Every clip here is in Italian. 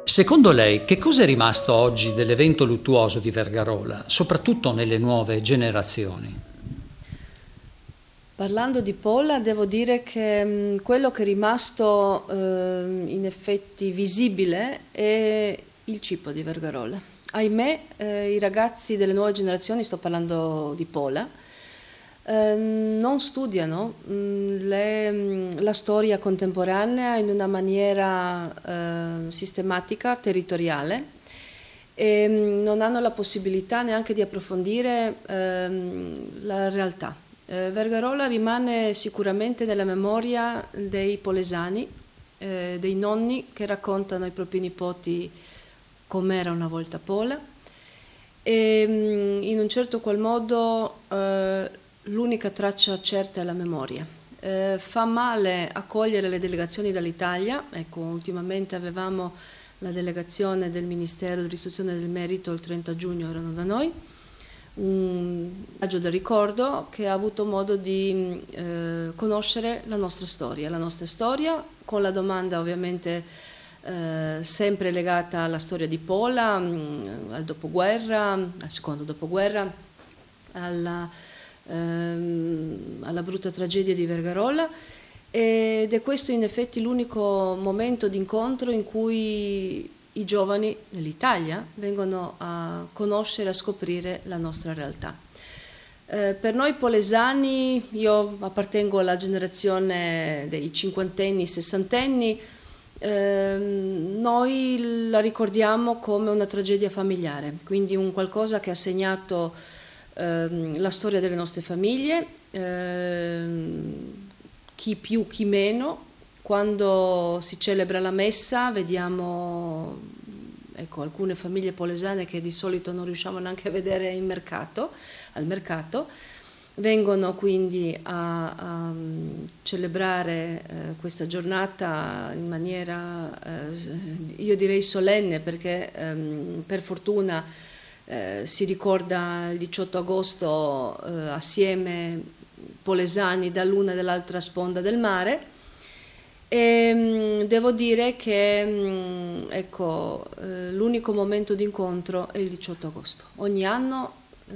Secondo lei, che cosa è rimasto oggi dell'evento luttuoso di Vergarola, soprattutto nelle nuove generazioni? Parlando di Pola, devo dire che quello che è rimasto in effetti visibile è il cibo di Vergarola. Ahimè, i ragazzi delle nuove generazioni, sto parlando di Pola, non studiano la storia contemporanea in una maniera sistematica, territoriale, e non hanno la possibilità neanche di approfondire la realtà. Vergarola rimane sicuramente nella memoria dei polesani, dei nonni che raccontano ai propri nipoti com'era una volta Pola e in un certo qual modo l'unica traccia certa è la memoria. Fa male accogliere le delegazioni dall'Italia, ecco, ultimamente avevamo la delegazione del Ministero dell'Istruzione e del Merito il 30 giugno erano da noi, un viaggio del ricordo che ha avuto modo di conoscere la nostra storia con la domanda ovviamente sempre legata alla storia di Pola, al dopoguerra, al secondo dopoguerra, alla brutta tragedia di Vergarola. Ed è questo in effetti l'unico momento di incontro in cui i giovani nell'Italia vengono a conoscere, a scoprire la nostra realtà. Per noi polesani, io appartengo alla generazione dei cinquantenni, sessantenni, noi la ricordiamo come una tragedia familiare, quindi un qualcosa che ha segnato la storia delle nostre famiglie, chi più, chi meno. Quando si celebra la messa vediamo ecco, alcune famiglie polesane che di solito non riusciamo neanche a vedere al mercato, vengono quindi a celebrare questa giornata in maniera, io direi solenne, perché per fortuna si ricorda il 18 agosto assieme polesani dall'una e dall'altra sponda del mare. E devo dire che ecco, l'unico momento di incontro è il 18 agosto. Ogni anno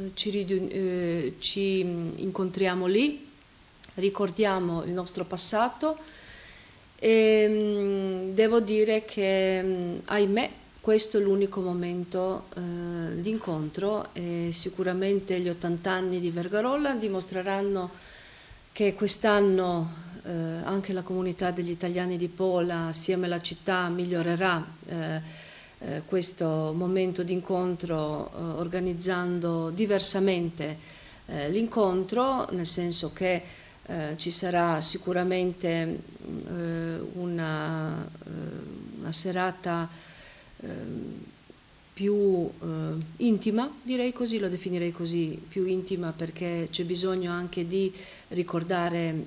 ci incontriamo lì, ricordiamo il nostro passato e devo dire che, ahimè, questo è l'unico momento di incontro e sicuramente gli 80 anni di Vergarola dimostreranno che quest'anno anche la comunità degli italiani di Pola, assieme alla città, migliorerà questo momento di incontro organizzando diversamente l'incontro, nel senso che ci sarà sicuramente una serata più intima, direi così, lo definirei così, più intima perché c'è bisogno anche di ricordare